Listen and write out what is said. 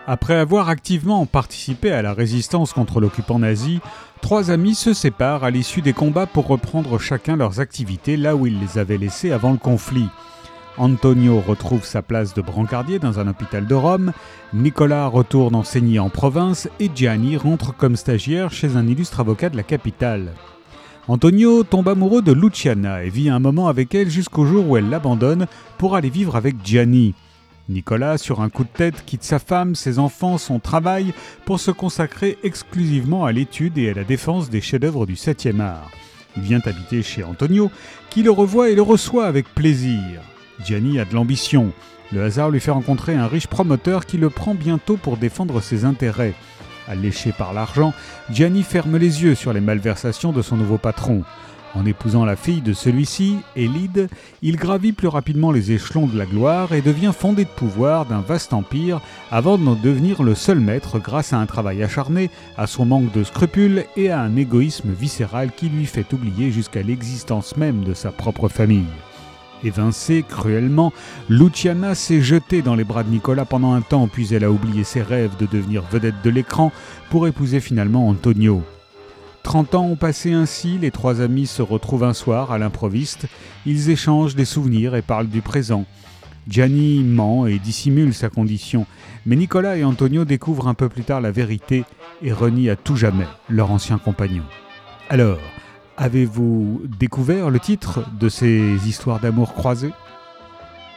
Après avoir activement participé à la résistance contre l'occupant nazi, trois amis se séparent à l'issue des combats pour reprendre chacun leurs activités là où ils les avaient laissées avant le conflit. Antonio retrouve sa place de brancardier dans un hôpital de Rome, Nicolas retourne enseigner en province et Gianni rentre comme stagiaire chez un illustre avocat de la capitale. Antonio tombe amoureux de Luciana et vit un moment avec elle jusqu'au jour où elle l'abandonne pour aller vivre avec Gianni. Nicolas, sur un coup de tête, quitte sa femme, ses enfants, son travail pour se consacrer exclusivement à l'étude et à la défense des chefs-d'œuvre du 7e art. Il vient habiter chez Antonio, qui le revoit et le reçoit avec plaisir. Gianni a de l'ambition. Le hasard lui fait rencontrer un riche promoteur qui le prend bientôt pour défendre ses intérêts. Alléché par l'argent, Gianni ferme les yeux sur les malversations de son nouveau patron. En épousant la fille de celui-ci, Élide, il gravit plus rapidement les échelons de la gloire et devient fondé de pouvoir d'un vaste empire avant d'en devenir le seul maître grâce à un travail acharné, à son manque de scrupules et à un égoïsme viscéral qui lui fait oublier jusqu'à l'existence même de sa propre famille. Évincée cruellement, Luciana s'est jetée dans les bras de Nicolas pendant un temps, puis elle a oublié ses rêves de devenir vedette de l'écran pour épouser finalement Antonio. 30 ans ont passé ainsi, les trois amis se retrouvent un soir à l'improviste, ils échangent des souvenirs et parlent du présent. Gianni ment et dissimule sa condition, mais Nicolas et Antonio découvrent un peu plus tard la vérité et renient à tout jamais leur ancien compagnon. Alors, avez-vous découvert le titre de ces histoires d'amour croisées ?